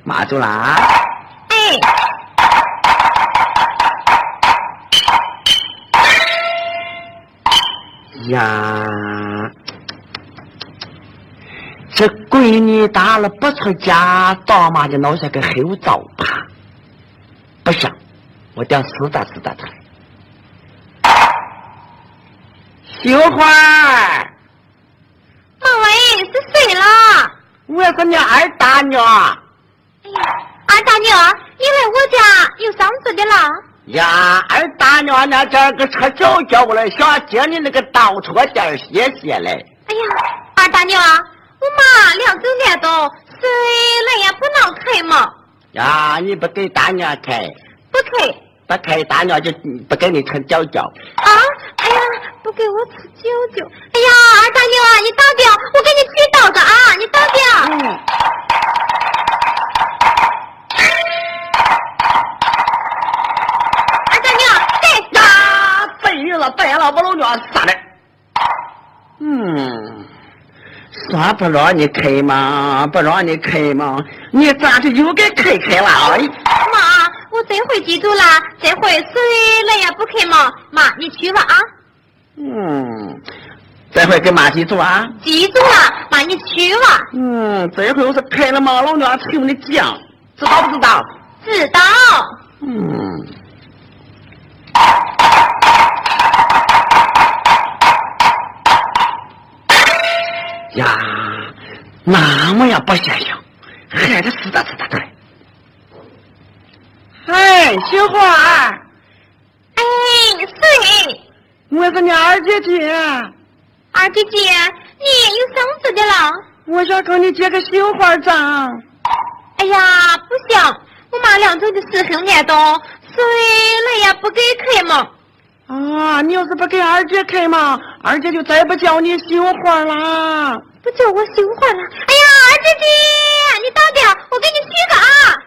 马住啦！ 哎， 呀，这闺女打了不出家，到嘛就闹下个后灶怕，不行，我得死打他。秀花， 妈喂，是谁了？ 我是你二大娘。 哎呀，二大娘，你来我家有丧事的了？ 呀，二大娘呢？这个车脚叫过来，想接你那个到车店歇歇来。 哎呀，二大娘，我妈两周年都谁来也不能开嘛。 呀，你不给大娘开？ 不开。 不开，大娘就不给你吃脚脚。 啊！哎呀，不给我吃脚脚。哎呀，二大娘，你倒掉，我给你去倒个啊！你倒掉。二大娘，对呀，对了，我老娘杀的。说不让你开嘛，你咋是又给开了？ 妈，我这回记住了，这回谁来也不开嘛。妈，你去吧啊。 这回给妈记住啊。 记住了，妈你去吧。 这回我是开了嘛，老娘听你讲，知道不知道？ 知道。 呀，那么也不现象，还是死的的。哎，小花儿。 哎，谁？ 我是你二姐姐。 二姐姐，你有丧事的了？ 我想跟你结个绣花账。 哎呀，不行，我妈两周的10周年都，谁来也不给开嘛。 啊，你要是不给二姐开嘛，二姐就再不叫你绣花啦。 不叫我绣花了？哎呀，二姐姐，你倒掉，我给你取个啊。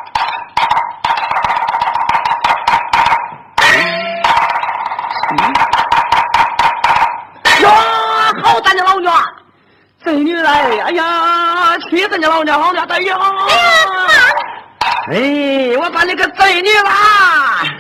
呀，好大的老娘，这女来，哎呀，气死你老娘的呀！ 哎呀，妈！ 哎，我把你个贼女啦！